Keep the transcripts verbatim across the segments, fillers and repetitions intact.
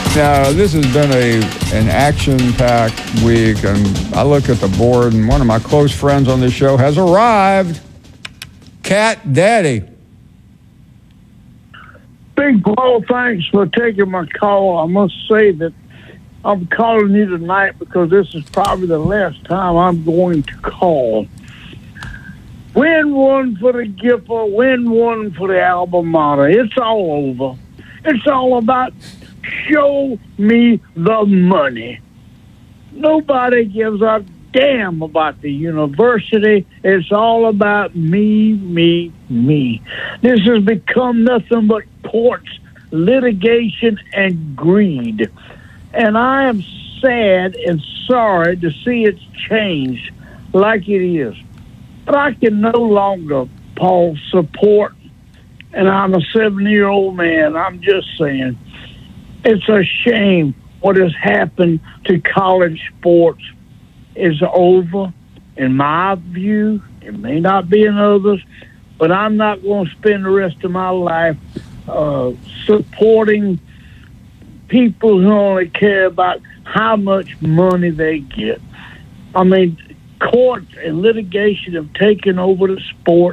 Now, this has been a an action-packed week, and I look at the board, and one of my close friends on this show has arrived. Cat Daddy. Big Paul, thanks for taking my call. I must say that I'm calling you tonight because this is probably the last time I'm going to call. Win one for the Gipper, win one for the alma mater. It's all over. It's all about show me the money. Nobody gives a damn about the university. It's all about me, me, me. This has become nothing but courts, litigation, and greed. And I am sad and sorry to see it's changed like it is. But I can no longer, Paul, support, and I'm a seventy-year-old man. I'm just saying, it's a shame what has happened to college sports is over. In my view, it may not be in others, but I'm not going to spend the rest of my life uh, supporting people who only care about how much money they get. I mean, courts and litigation have taken over the sport.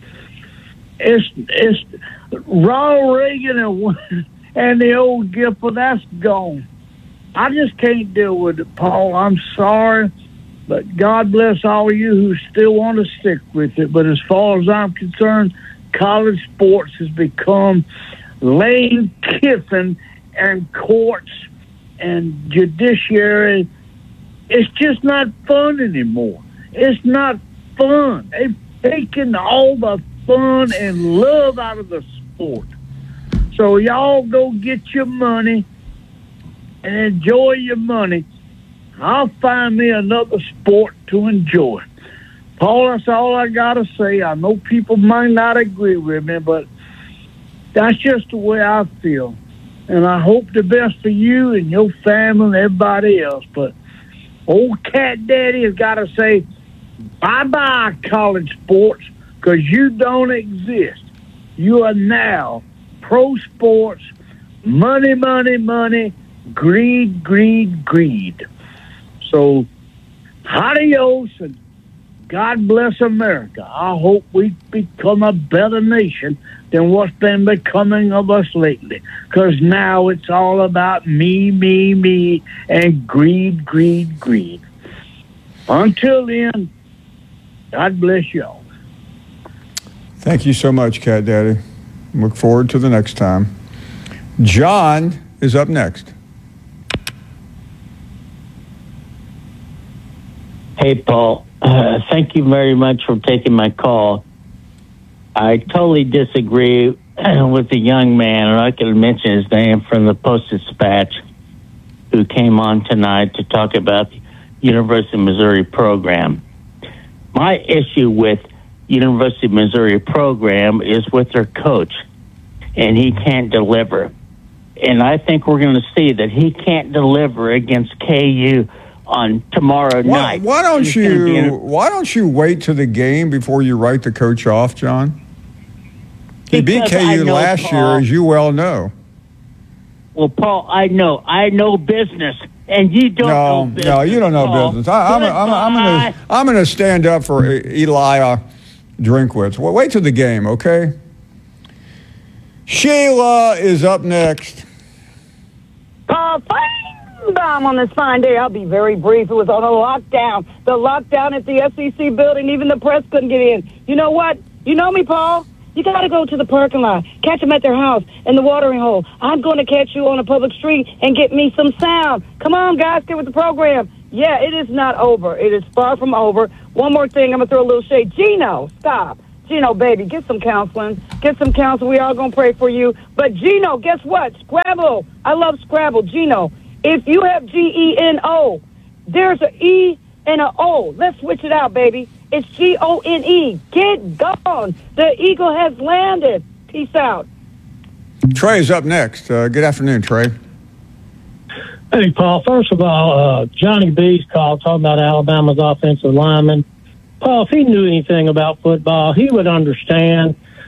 It's it's Ronald Reagan and and the old Gipper, that's gone. I just can't deal with it, Paul. I'm sorry, but God bless all of you who still want to stick with it. But as far as I'm concerned, college sports has become Lane Kiffin and courts and judiciary. It's just not fun anymore. It's not fun. They've taken all the fun and love out of the sport. So y'all go get your money and enjoy your money. I'll find me another sport to enjoy. Paul, that's all I got to say. I know people might not agree with me, but that's just the way I feel. And I hope the best for you and your family and everybody else. But old Cat Daddy has got to say bye-bye, college sports, because you don't exist. You are now pro sports, money, money, money, greed, greed, greed. So, adios, and God bless America. I hope we become a better nation than what's been becoming of us lately. Because now it's all about me, me, me, and greed, greed, greed. Until then, God bless y'all. Thank you so much, Cat Daddy. Look forward to the next time. John is up next. Hey, Paul. Uh, thank you very much for taking my call. I totally disagree with the young man, and I can mention his name, from the Post-Dispatch, who came on tonight to talk about the University of Missouri program. My issue with University of Missouri program is with their coach, and he can't deliver. And I think we're going to see that he can't deliver against K U on tomorrow why, night. Why don't He's you in a, Why don't you wait to the game before you write the coach off, John? He beat K U know, last Paul, year, as you well know. Well, Paul, I know. I know business, and you don't no, know business. No, you don't know Paul. business. I, I'm, I'm, I'm going to I'm gonna stand up for Elia Drinkwitz. Well, wait till the game, okay? Sheila is up next. Uh, fine bomb on this fine day. I'll be very brief. It was on a lockdown. The lockdown at the S E C building. Even the press couldn't get in. You know what? You know me, Paul. You got to go to the parking lot, catch them at their house in the watering hole. I'm going to catch you on a public street and get me some sound. Come on, guys, get with the program. Yeah, it is not over. It is far from over. One more thing, I'm going to throw a little shade. Gino, stop. Gino, baby, get some counseling. Get some counseling. We all going to pray for you. But Gino, guess what? Scrabble. I love Scrabble. Gino, if you have G E N O, there's an E and an O. Let's switch it out, baby. It's G O N E. Get gone. The eagle has landed. Peace out. Trey's up next. Uh, good afternoon, Trey. Hey, Paul. First of all, uh, Johnny B's call talking about Alabama's offensive lineman. Paul, if he knew anything about football, he would understand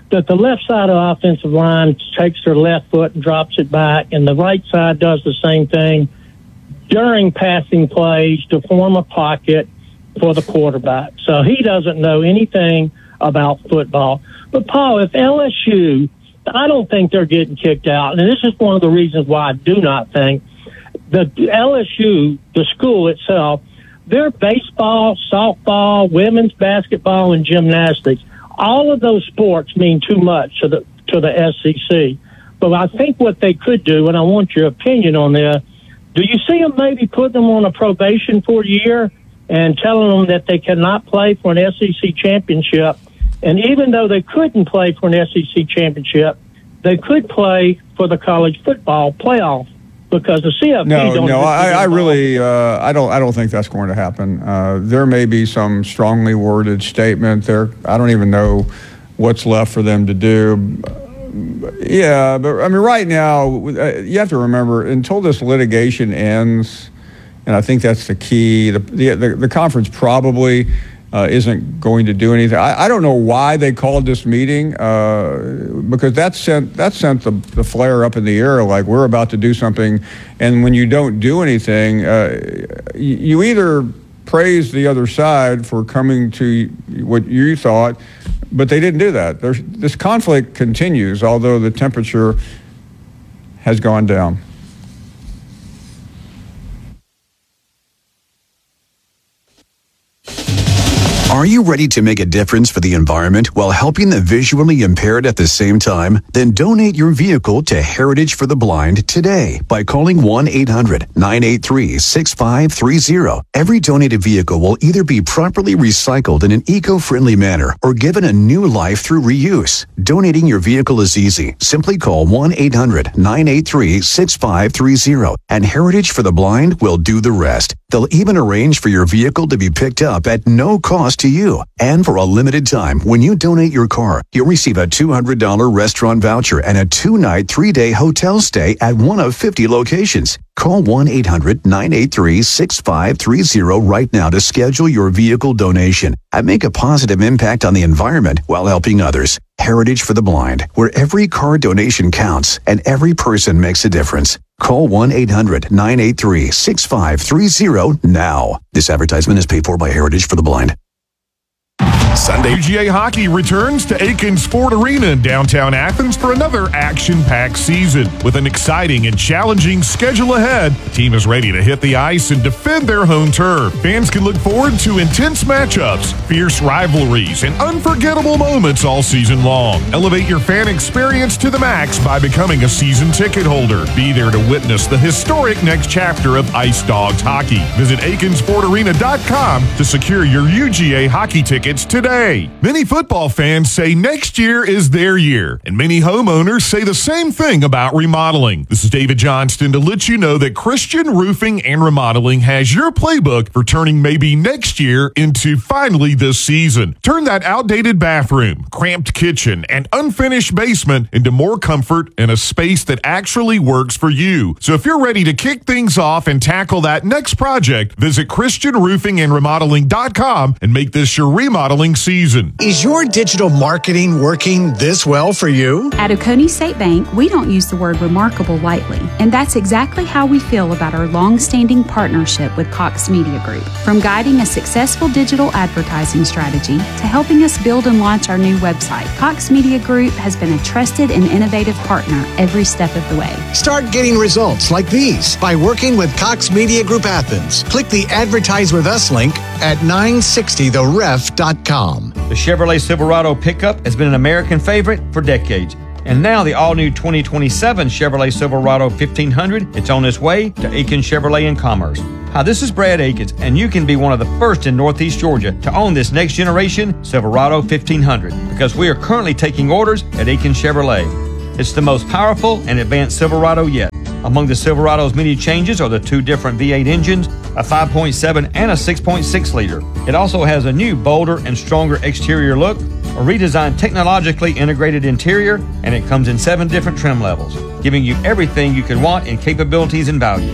that the left side of the offensive line takes their left foot and drops it back, and the right side does the same thing during passing plays to form a pocket for the quarterback. So he doesn't know anything about football. But, Paul, if L S U, I don't think they're getting kicked out, and this is one of the reasons why I do not think the L S U, the school itself, their baseball, softball, women's basketball, and gymnastics, all of those sports mean too much to the to the S E C. But I think what they could do, and I want your opinion on this, do you see them maybe putting them on a probation for a year and telling them that they cannot play for an S E C championship? And even though they couldn't play for an S E C championship, they could play for the college football playoff because the C F P no, don't. No, I, I really, uh, I don't, I don't think that's going to happen. Uh, there may be some strongly worded statement there. I don't even know what's left for them to do. Yeah, but I mean, right now, you have to remember, until this litigation ends, and I think that's the key, the the, the, the conference probably uh, isn't going to do anything. I, I don't know why they called this meeting, uh, because that sent, that sent the, the flare up in the air, like we're about to do something, and when you don't do anything, uh, you, you either praise the other side for coming to what you thought, but they didn't do that. There's, this conflict continues, although the temperature has gone down. Are you ready to make a difference for the environment while helping the visually impaired at the same time? Then donate your vehicle to Heritage for the Blind today by calling one eight hundred nine eight three six five three zero. Every donated vehicle will either be properly recycled in an eco-friendly manner or given a new life through reuse. Donating your vehicle is easy. Simply call one eight hundred nine eight three six five three zero and Heritage for the Blind will do the rest. They'll even arrange for your vehicle to be picked up at no cost to you. And for a limited time, when you donate your car, you'll receive a two hundred dollars restaurant voucher and a two-night, three-day hotel stay at one of fifty locations. Call one eight hundred nine eight three six five three zero right now to schedule your vehicle donation and make a positive impact on the environment while helping others. Heritage for the Blind, where every car donation counts and every person makes a difference. Call one eight hundred nine eight three six five three zero now. This advertisement is paid for by Heritage for the Blind. Sunday, U G A Hockey returns to Aikens Ford Arena in downtown Athens for another action-packed season. With an exciting and challenging schedule ahead, the team is ready to hit the ice and defend their home turf. Fans can look forward to intense matchups, fierce rivalries, and unforgettable moments all season long. Elevate your fan experience to the max by becoming a season ticket holder. Be there to witness the historic next chapter of Ice Dogs hockey. Visit Aikens Ford Arena dot com to secure your U G A hockey tickets today. Many football fans say next year is their year, and many homeowners say the same thing about remodeling. This is David Johnston to let you know that Christian Roofing and Remodeling has your playbook for turning maybe next year into finally this season. Turn that outdated bathroom, cramped kitchen, and unfinished basement into more comfort and a space that actually works for you. So if you're ready to kick things off and tackle that next project, visit Christian Roofing and Remodeling dot com and make this your remodeling season. Is your digital marketing working this well for you? At Oconee State Bank, we don't use the word remarkable lightly, and that's exactly how we feel about our long-standing partnership with Cox Media Group. From guiding a successful digital advertising strategy to helping us build and launch our new website, Cox Media Group has been a trusted and innovative partner every step of the way. Start getting results like these by working with Cox Media Group Athens. Click the Advertise With Us link at nine sixty the ref dot com. The Chevrolet Silverado pickup has been an American favorite for decades. And now the all-new twenty twenty-seven Chevrolet Silverado fifteen hundred, it's on its way to Aikens Chevrolet in Commerce. Hi, this is Brad Aikens, and you can be one of the first in Northeast Georgia to own this next-generation Silverado fifteen hundred because we are currently taking orders at Aikens Chevrolet. It's the most powerful and advanced Silverado yet. Among the Silverado's many changes are the two different V eight engines, a five point seven and a six point six liter. It also has a new, bolder, and stronger exterior look, a redesigned technologically integrated interior, and it comes in seven different trim levels, giving you everything you could want in capabilities and value.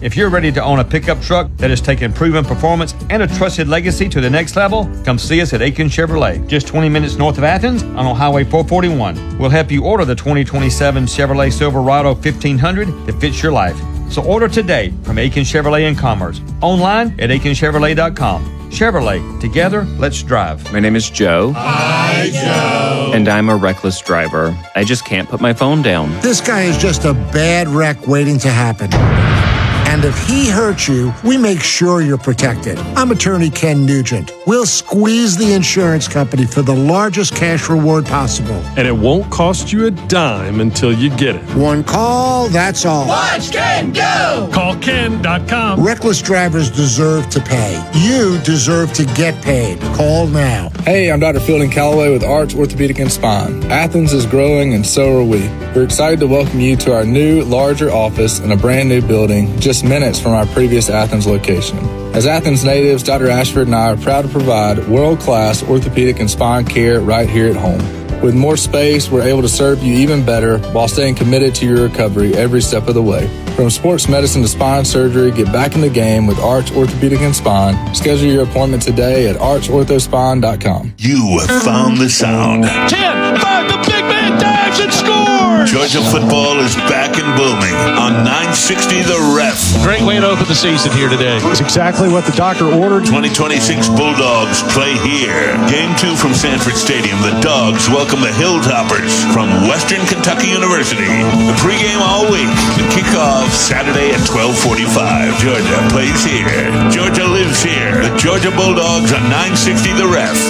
If you're ready to own a pickup truck that has taken proven performance and a trusted legacy to the next level, come see us at Aiken Chevrolet, just twenty minutes north of Athens on Highway four forty-one. We'll help you order the twenty twenty-seven Chevrolet Silverado fifteen hundred that fits your life. So order today from Aiken Chevrolet in Commerce. Online at aiken chevrolet dot com. Chevrolet, together, let's drive. My name is Joe. Hi, Joe. And I'm a reckless driver. I just can't put my phone down. This guy is just a bad wreck waiting to happen. And if he hurts you, we make sure you're protected. I'm attorney Ken Nugent. We'll squeeze the insurance company for the largest cash reward possible. And it won't cost you a dime until you get it. One call, that's all. Watch Ken go! Call ken dot com. Reckless drivers deserve to pay. You deserve to get paid. Call now. Hey, I'm Doctor Fielding Calloway with Arch Orthopedic and Spine. Athens is growing and so are we. We're excited to welcome you to our new, larger office in a brand new building just minutes from our previous Athens location. As Athens natives, Doctor Ashford and I are proud to provide world-class orthopedic and spine care right here at home. With more space, we're able to serve you even better while staying committed to your recovery every step of the way. From sports medicine to spine surgery, get back in the game with Arch Orthopedic and Spine. Schedule your appointment today at arch ortho spine dot com. You have found the sound. ten, five, the big man dives and scores! Georgia football is back and booming on nine sixty The Ref. Great way to open the season here today. It's exactly what the doctor ordered. twenty twenty-six Bulldogs play here. Game two from Sanford Stadium. The Dogs welcome the Hilltoppers from Western Kentucky University. The pregame all week. The kickoff Saturday at twelve forty-five. Georgia plays here. Georgia lives here. The Georgia Bulldogs on nine sixty The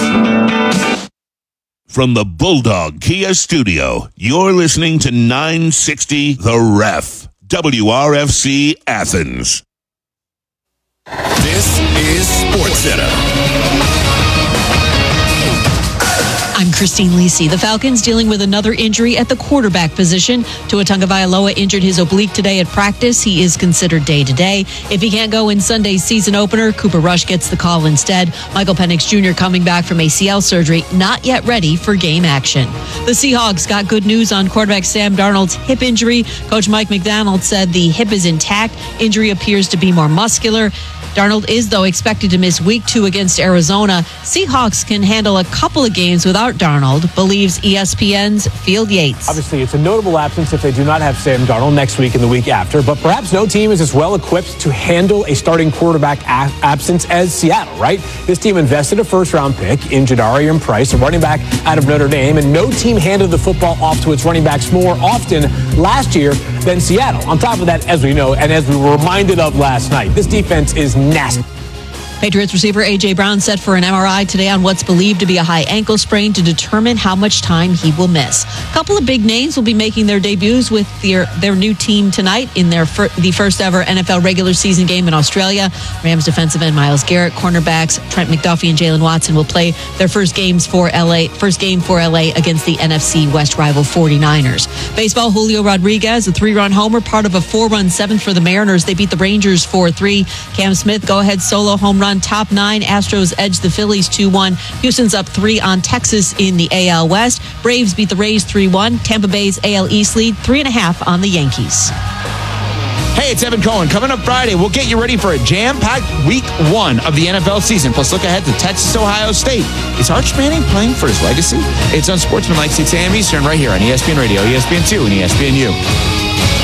Ref. From the Bulldog Kia Studio, you're listening to nine sixty The Ref. W R F C Athens. This is SportsCenter. I'm Christine Lisi. The Falcons dealing with another injury at the quarterback position. Tua Tagovailoa injured his oblique today at practice. He is considered day-to-day. If he can't go in Sunday's season opener, Cooper Rush gets the call instead. Michael Penix Junior coming back from A C L surgery, not yet ready for game action. The Seahawks got good news on quarterback Sam Darnold's hip injury. Coach Mike McDonald said the hip is intact. Injury appears to be more muscular. Darnold is, though, expected to miss week two against Arizona. Seahawks can handle a couple of games without Darnold, believes E S P N's Field Yates. Obviously, it's a notable absence if they do not have Sam Darnold next week and the week after, but perhaps no team is as well equipped to handle a starting quarterback a- absence as Seattle, right? This team invested a first-round pick in Jadarian Price, a running back out of Notre Dame, and no team handed the football off to its running backs more often last year than Seattle. On top of that, as we know, and as we were reminded of last night, this defense is nasty. Patriots receiver A J. Brown set for an M R I today on what's believed to be a high ankle sprain to determine how much time he will miss. A couple of big names will be making their debuts with their, their new team tonight in their fir- the first ever N F L regular season game in Australia. Rams defensive end Myles Garrett, cornerbacks Trent McDuffie and Jalen Watson will play their first games for L A. First game for L A against the N F C West rival forty-niners. Baseball, Julio Rodriguez, a three-run homer, part of a four-run seventh for the Mariners. They beat the Rangers four three. Cam Smith, go-ahead solo home run. Top nine. Astros edge the Phillies two one. Houston's up three on Texas in the A L West. Braves beat the Rays three one. Tampa Bay's A L East lead three and a half on the Yankees. Hey, it's Evan Cohen. Coming up Friday, we'll get you ready for a jam-packed week one of the N F L season. Plus, look ahead to Texas, Ohio State. Is Arch Manning playing for his legacy? It's on Sportsman like six a.m. Eastern right here on E S P N Radio, E S P N two, and E S P N U.